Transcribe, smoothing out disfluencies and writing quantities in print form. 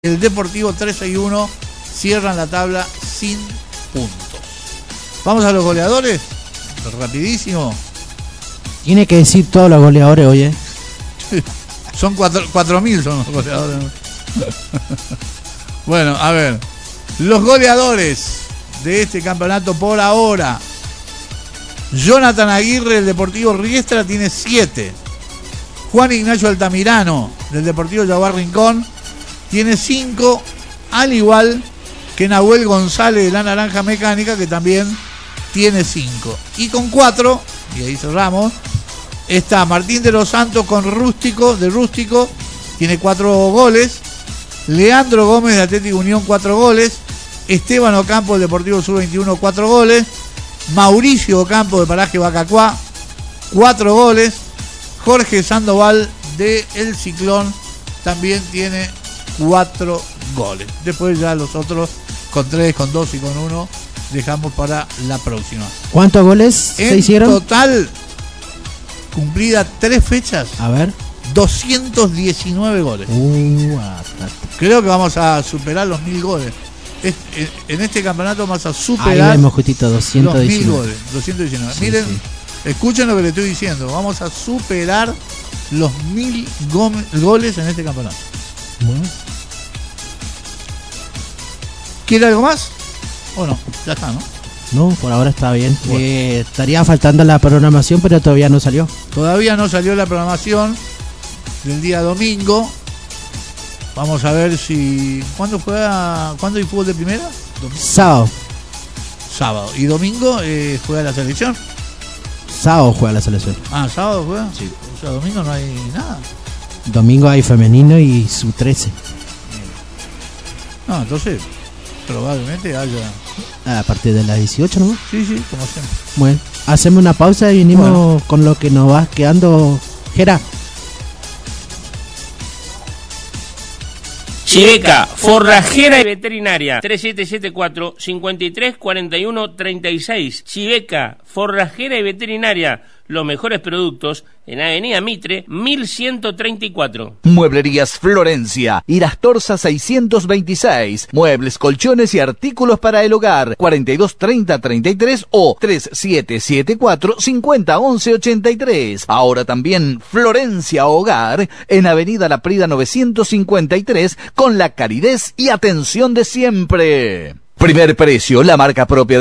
El Deportivo 3-6-1 cierran la tabla sin puntos. Vamos a los goleadores. Rapidísimo. Tiene que decir todos los goleadores, oye. Son 4.000 son los goleadores. Bueno, a ver. Los goleadores de este campeonato por ahora. Jonathan Aguirre del Deportivo Riestra tiene 7. Juan Ignacio Altamirano del Deportivo Jaguar Rincón tiene 5, al igual que Nahuel González de la Naranja Mecánica, que también tiene 5. Y con 4, y ahí cerramos, está Martín de los Santos con Rústico, de Rústico, tiene 4 goles. Leandro Gómez de Atlético Unión, 4 goles. Esteban Ocampo del Deportivo Sub-21, 4 goles. Mauricio Ocampo de Paraje Bacacuá, 4 goles. Jorge Sandoval de El Ciclón también tiene 4 goles. Después ya los otros con 3, con 2 y con 1 dejamos para la próxima. ¿Cuántos goles se hicieron? En total, cumplida 3 fechas. A ver. 219 goles. Creo que vamos a superar los 1000 goles. En este campeonato vamos a superar ahí justito, 219. los 1000 goles. 219. Sí, miren, sí. Escuchen lo que le estoy diciendo. Vamos a superar los 1000 goles en este campeonato. Bueno. ¿Quiere algo más? ¿O no? Ya está, ¿no? No, por ahora está bien. Bueno. Estaría faltando la programación, pero todavía no salió. Todavía no salió la programación del día domingo. Vamos a ver si... ¿Cuándo hay fútbol de primera? Domingo. Sábado. ¿Y domingo juega la selección? Sábado juega la selección. Ah, ¿sábado juega? Sí. O sea, domingo no hay nada. Domingo hay femenino y sub-13. No, entonces probablemente haya... A partir de las 18, ¿no? Sí, como siempre. Bueno, hacemos una pausa y venimos con lo que nos va quedando, Gera. Chiveca, forrajera y veterinaria, 3774-5341-36. Chiveca, forrajera y veterinaria, los mejores productos en Avenida Mitre, 1134. Mueblerías Florencia, Irastorza 626. Muebles, colchones y artículos para el hogar, 423033 o 3774-501183. Ahora también Florencia Hogar, en Avenida La Prida 953, con la calidez y atención de siempre. Primer Precio, la marca propia